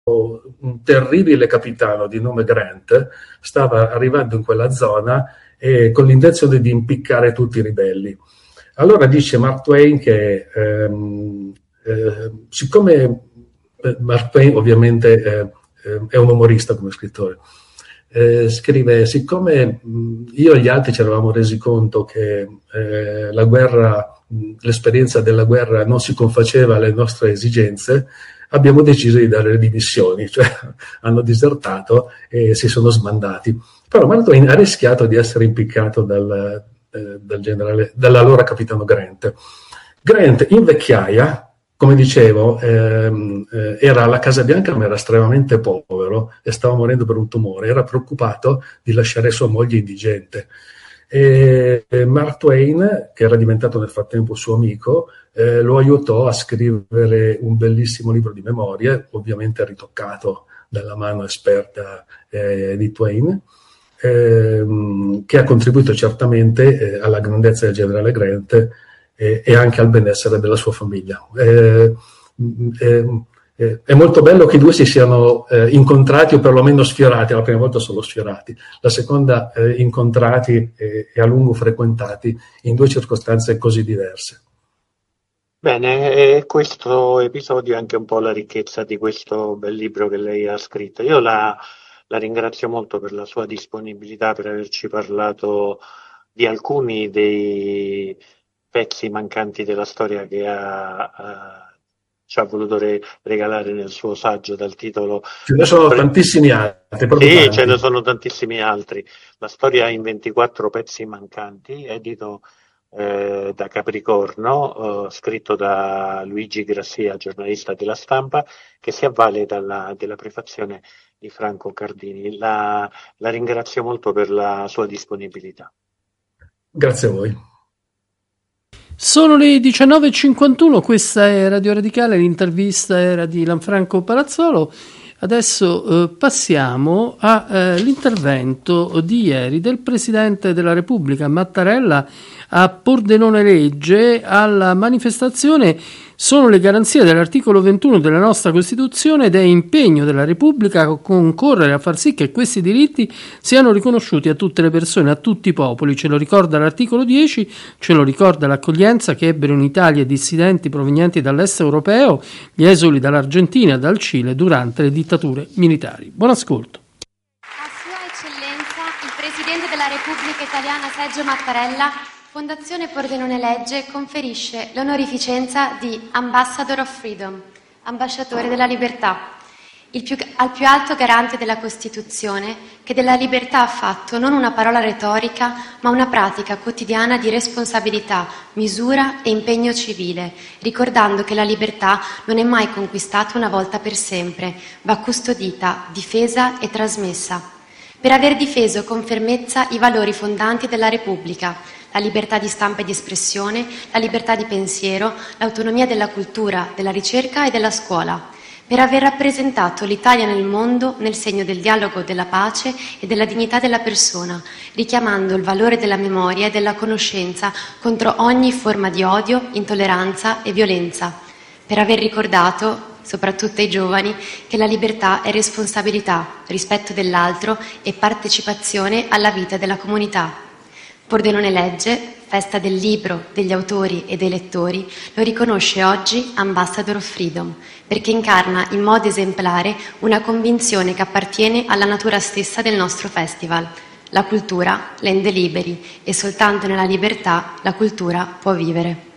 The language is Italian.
un terribile capitano di nome Grant stava arrivando in quella zona con l'intenzione di impiccare tutti i ribelli. Allora dice Mark Twain che siccome Mark Twain ovviamente è un umorista come scrittore, scrive: siccome io e gli altri ci eravamo resi conto che la guerra, l'esperienza della guerra non si confaceva alle nostre esigenze, abbiamo deciso di dare le dimissioni, cioè hanno disertato e si sono smandati. Però Mark Twain ha rischiato di essere impiccato dal generale, dall'allora capitano Grant. Grant in vecchiaia, come dicevo, era alla Casa Bianca, ma era estremamente povero e stava morendo per un tumore. Era preoccupato di lasciare sua moglie indigente. E Mark Twain, che era diventato nel frattempo suo amico, lo aiutò a scrivere un bellissimo libro di memorie, ovviamente ritoccato dalla mano esperta di Twain, che ha contribuito certamente alla grandezza del generale Grant e anche al benessere della sua famiglia. È molto bello che i due si siano incontrati o perlomeno sfiorati. La prima volta solo sfiorati, la seconda incontrati e a lungo frequentati in due circostanze così diverse. Bene, e questo episodio è anche un po' la ricchezza di questo bel libro che lei ha scritto. Io la ringrazio molto per la sua disponibilità, per averci parlato di alcuni dei pezzi mancanti della storia che ci ha voluto regalare nel suo saggio dal titolo. Ce ne sono tantissimi altri. Sì, Tanti. ce ne sono tantissimi altri. La storia in 24 pezzi mancanti, edito da Capricorno, scritto da Luigi Grassia, giornalista della Stampa, che si avvale della prefazione di Franco Cardini. La ringrazio molto per la sua disponibilità. Grazie a voi. Sono le 19.51, questa è Radio Radicale, l'intervista era di Lanfranco Palazzolo. Adesso passiamo all'intervento di ieri del Presidente della Repubblica Mattarella a Pordenone Legge. Alla manifestazione sono le garanzie dell'articolo 21 della nostra Costituzione ed è impegno della Repubblica a concorrere a far sì che questi diritti siano riconosciuti a tutte le persone, a tutti i popoli. Ce lo ricorda l'articolo 10, ce lo ricorda l'accoglienza che ebbero in Italia dissidenti provenienti dall'est europeo, gli esuli dall'Argentina e dal Cile durante le dittature militari. Buon ascolto. A Sua Eccellenza il Presidente della Repubblica Italiana Sergio Mattarella, Fondazione Pordenone Legge conferisce l'onorificenza di Ambassador of Freedom, ambasciatore della libertà, al più alto garante della Costituzione, che della libertà ha fatto non una parola retorica, ma una pratica quotidiana di responsabilità, misura e impegno civile, ricordando che la libertà non è mai conquistata una volta per sempre, va custodita, difesa e trasmessa. Per aver difeso con fermezza i valori fondanti della Repubblica, la libertà di stampa e di espressione, la libertà di pensiero, l'autonomia della cultura, della ricerca e della scuola, per aver rappresentato l'Italia nel mondo nel segno del dialogo, della pace e della dignità della persona, richiamando il valore della memoria e della conoscenza contro ogni forma di odio, intolleranza e violenza, per aver ricordato, soprattutto ai giovani, che la libertà è responsabilità, rispetto dell'altro e partecipazione alla vita della comunità. Pordenone Legge, festa del libro, degli autori e dei lettori, lo riconosce oggi Ambassador of Freedom, perché incarna in modo esemplare una convinzione che appartiene alla natura stessa del nostro festival. La cultura rende liberi e soltanto nella libertà la cultura può vivere.